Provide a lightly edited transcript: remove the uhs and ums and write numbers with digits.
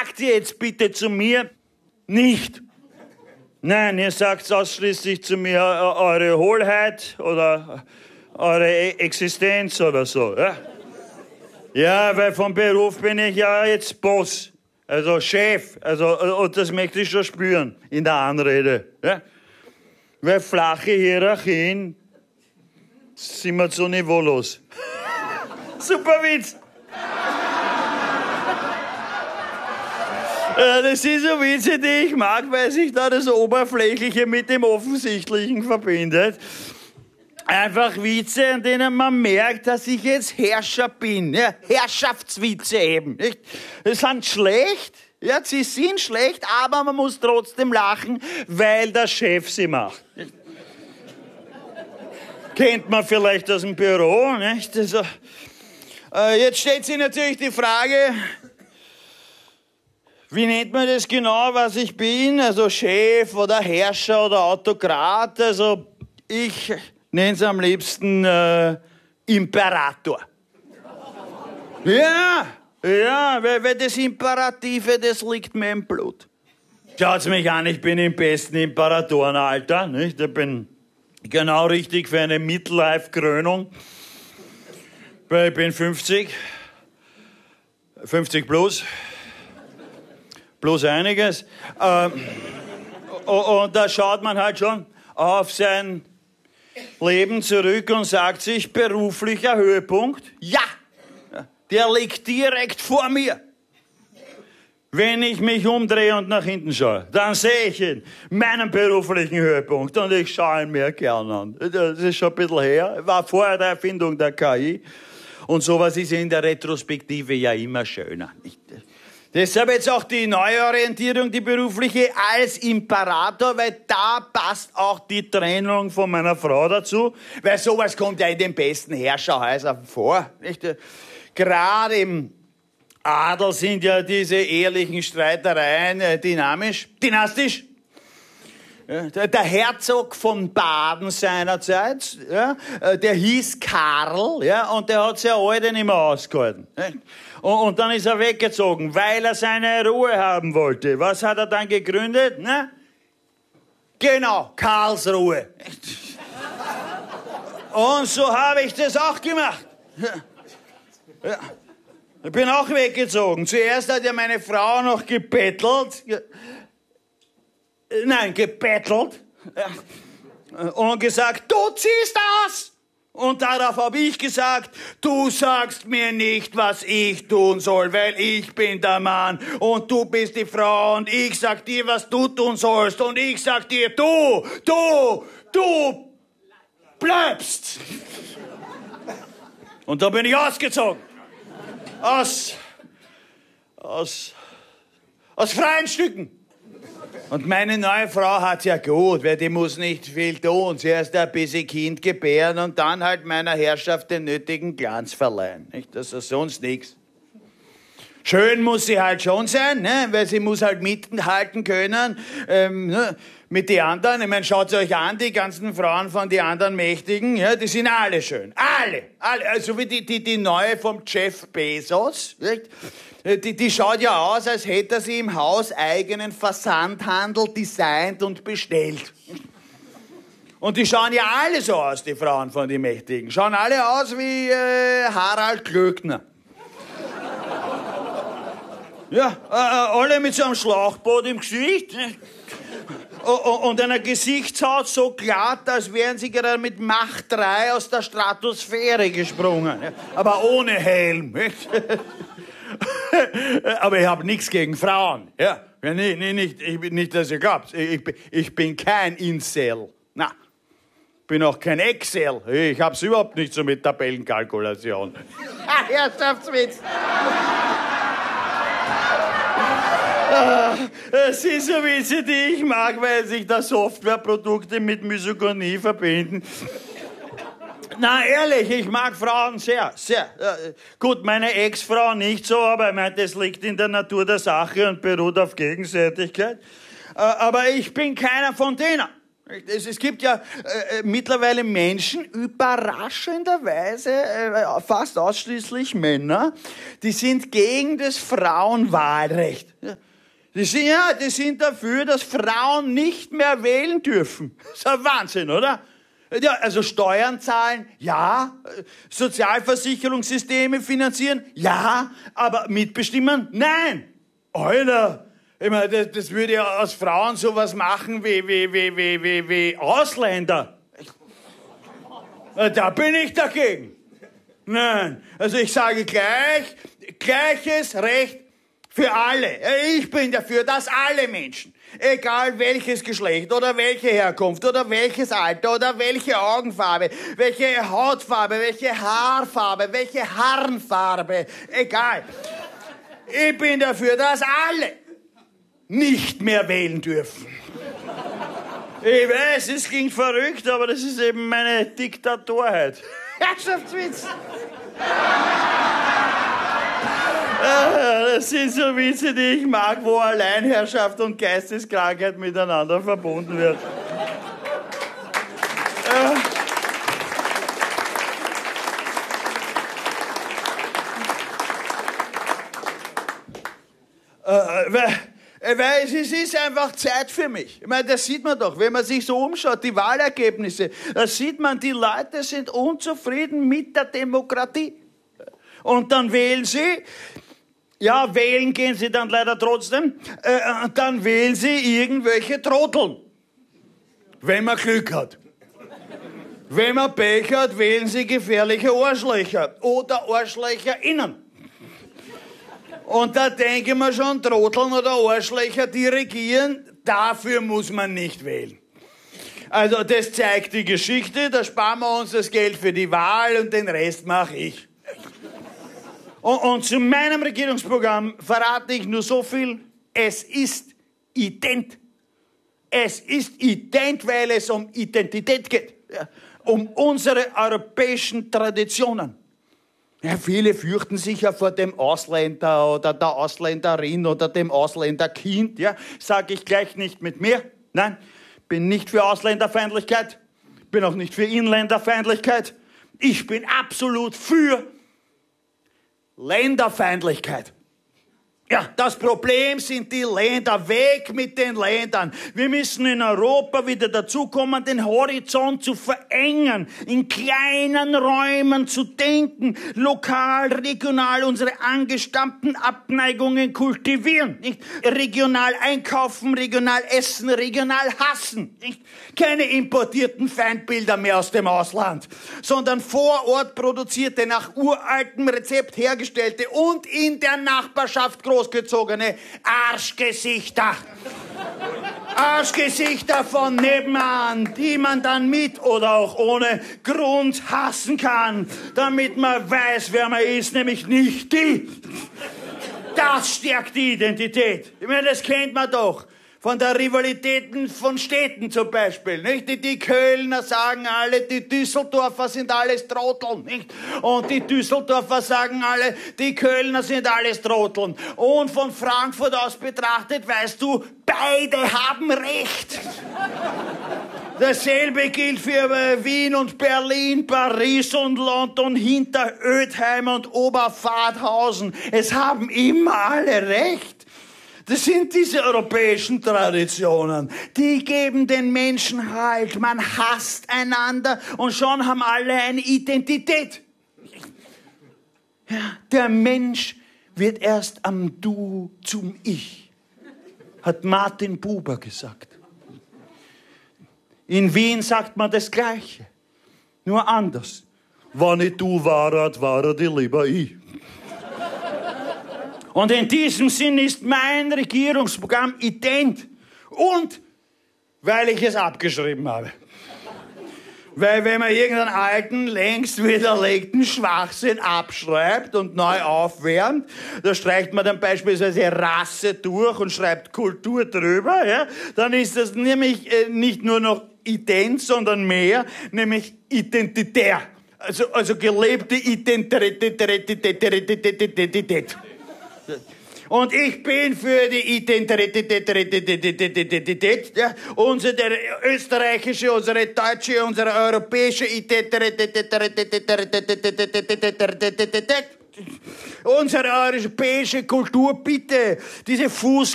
sagt ihr jetzt bitte zu mir nicht. Nein, ihr sagt ausschließlich zu mir eure Hohlheit oder eure Existenz oder so. Ja? Ja, weil vom Beruf bin ich ja jetzt Boss, also Chef, und das möchte ich schon spüren in der Anrede. Ja? Weil flache Hierarchien sind wir zu niveaulos. Super Witz! Das sind so Witze, die ich mag, weil sich da das Oberflächliche mit dem Offensichtlichen verbindet. Einfach Witze, an denen man merkt, dass ich jetzt Herrscher bin. Ja, Herrschaftswitze eben. Nicht? Die sind schlecht, ja, sie sind schlecht, aber man muss trotzdem lachen, weil der Chef sie macht. Nicht? Kennt man vielleicht aus dem Büro, nicht? Also, jetzt stellt sich natürlich die Frage, wie nennt man das genau, was ich bin? Also Chef oder Herrscher oder Autokrat? Also ich nenne es am liebsten Imperator. Ja, weil das Imperative, das liegt mir im Blut. Schaut's mich an, ich bin im besten Imperatorenalter, nicht? Ich bin genau richtig für eine Midlife-Krönung. Weil ich bin 50 plus einiges. Und da schaut man halt schon auf sein Leben zurück und sagt sich, beruflicher Höhepunkt, ja, der liegt direkt vor mir. Wenn ich mich umdrehe und nach hinten schaue, dann sehe ich ihn, meinen beruflichen Höhepunkt, und ich schaue ihn mir gern an. Das ist schon ein bisschen her, war vor der Erfindung der KI. Und sowas ist in der Retrospektive ja immer schöner. Deshalb jetzt auch die Neuorientierung, die berufliche, als Imperator, weil da passt auch die Trennung von meiner Frau dazu, weil sowas kommt ja in den besten Herrscherhäusern vor. Nicht? Gerade im Adel sind ja diese ehelichen Streitereien dynastisch. Ja, der Herzog von Baden seinerzeit, ja, der hieß Karl, ja, und der hat sehr alt nicht mehr ausgehalten. Und dann ist er weggezogen, weil er seine Ruhe haben wollte. Was hat er dann gegründet? Ne? Genau, Karlsruhe. Und so habe ich das auch gemacht. Ja. Ich bin auch weggezogen. Zuerst hat ja meine Frau noch gebettelt. Und gesagt, du ziehst aus. Und darauf habe ich gesagt, du sagst mir nicht, was ich tun soll, weil ich bin der Mann und du bist die Frau und ich sag dir, was du tun sollst und ich sag dir, du bleibst. Und da bin ich ausgezogen. Aus freien Stücken. Und meine neue Frau hat's ja gut, weil die muss nicht viel tun. Zuerst ein bisschen Kind gebären und dann halt meiner Herrschaft den nötigen Glanz verleihen. Nicht? Das ist sonst nichts. Schön muss sie halt schon sein, ne? Weil sie muss halt mithalten können mit den anderen. Ich meine, schaut euch an, die ganzen Frauen von den anderen Mächtigen, ja, die sind alle schön. Alle. Also wie die neue vom Jeff Bezos. Nicht? Die schaut ja aus, als hätte sie im Haus eigenen Versandhandel designt und bestellt. Und die schauen ja alle so aus, die Frauen von den Mächtigen. Schauen alle aus wie Harald Glöckner. Ja, alle mit so einem Schlauchboot im Gesicht. Und einer Gesichtshaut so glatt, als wären sie gerade mit Mach 3 aus der Stratosphäre gesprungen. Aber ohne Helm. Aber ich habe nichts gegen Frauen. Ja, nicht, dass ihr glaubt. Ich bin kein Incel. Na, bin auch kein Excel. Ich hab's überhaupt nicht so mit Tabellenkalkulation. Herrschaftswitz. Das sind so Witze, die ich mag, weil sich da Softwareprodukte mit Misogynie verbinden. Na, ehrlich, ich mag Frauen sehr, sehr. Gut, meine Ex-Frau nicht so, aber ich meine, das liegt in der Natur der Sache und beruht auf Gegenseitigkeit. Aber ich bin keiner von denen. Es gibt ja mittlerweile Menschen, überraschenderweise fast ausschließlich Männer, die sind gegen das Frauenwahlrecht. Die sind dafür, dass Frauen nicht mehr wählen dürfen. Das ist ein Wahnsinn, oder? Ja, also Steuern zahlen, ja. Sozialversicherungssysteme finanzieren, ja. Aber mitbestimmen, nein. Alter. Ich meine, das würde ja aus Frauen sowas machen wie Ausländer. Da bin ich dagegen. Nein, also ich sage gleiches Recht für alle. Ich bin dafür, dass alle Menschen, egal welches Geschlecht oder welche Herkunft oder welches Alter oder welche Augenfarbe, welche Hautfarbe, welche Haarfarbe, welche Harnfarbe, egal. Ich bin dafür, dass alle nicht mehr wählen dürfen. Ich weiß, es klingt verrückt, aber das ist eben meine Diktatorheit. Herrschaftswitz. Das sind so Witze, die ich mag, wo Alleinherrschaft und Geisteskrankheit miteinander verbunden wird. Weil es ist einfach Zeit für mich. Ich meine, das sieht man doch, wenn man sich so umschaut, die Wahlergebnisse, da sieht man, die Leute sind unzufrieden mit der Demokratie. Und dann wählen sie, ja, wählen gehen sie dann leider trotzdem, dann wählen sie irgendwelche Trotteln. Wenn man Glück hat. Wenn man Pech hat, wählen sie gefährliche Arschlöcher oder ArschlöcherInnen. Und da denke ich mir schon, Trotteln oder Arschlöcher, die regieren, dafür muss man nicht wählen. Also das zeigt die Geschichte, da sparen wir uns das Geld für die Wahl und den Rest mache ich. Und zu meinem Regierungsprogramm verrate ich nur so viel, es ist ident. Es ist ident, weil es um Identität geht, ja, um unsere europäischen Traditionen. Ja, viele fürchten sich ja vor dem Ausländer oder der Ausländerin oder dem Ausländerkind. Ja, sage ich gleich nicht mit mir. Nein, bin nicht für Ausländerfeindlichkeit, bin auch nicht für Inländerfeindlichkeit. Ich bin absolut für Länderfeindlichkeit. Ja, das Problem sind die Länder. Weg mit den Ländern. Wir müssen in Europa wieder dazukommen, den Horizont zu verengen, in kleinen Räumen zu denken, lokal, regional unsere angestammten Abneigungen kultivieren. Nicht? Regional einkaufen, regional essen, regional hassen. Nicht? Keine importierten Feindbilder mehr aus dem Ausland, sondern vor Ort produzierte, nach uraltem Rezept hergestellte und in der Nachbarschaft großgezogene Arschgesichter. Arschgesichter von nebenan, die man dann mit oder auch ohne Grund hassen kann, damit man weiß, wer man ist, nämlich nicht die. Das stärkt die Identität. Ich meine, das kennt man doch. Von der Rivalitäten von Städten zum Beispiel, nicht? Die Kölner sagen alle, die Düsseldorfer sind alles Trotteln, nicht? Und die Düsseldorfer sagen alle, die Kölner sind alles Trotteln. Und von Frankfurt aus betrachtet, weißt du, beide haben recht. Dasselbe gilt für Wien und Berlin, Paris und London, Hinterödheim und Oberpfadhausen. Es haben immer alle recht. Das sind diese europäischen Traditionen. Die geben den Menschen Halt. Man hasst einander und schon haben alle eine Identität. Ja, der Mensch wird erst am Du zum Ich, hat Martin Buber gesagt. In Wien sagt man das Gleiche, nur anders. Wenn ich du war die lieber ich. Und in diesem Sinn ist mein Regierungsprogramm ident. Und weil ich es abgeschrieben habe. Weil wenn man irgendeinen alten, längst widerlegten Schwachsinn abschreibt und neu aufwärmt, da streicht man dann beispielsweise Rasse durch und schreibt Kultur drüber, ja, dann ist das nämlich nicht nur noch ident, sondern mehr, nämlich identitär. Also gelebte Identität. Und ich bin für die Identität, ja, unsere österreichische, unsere deutsche, unsere europäische Identität. Unsere europäische Kultur, bitte. Diese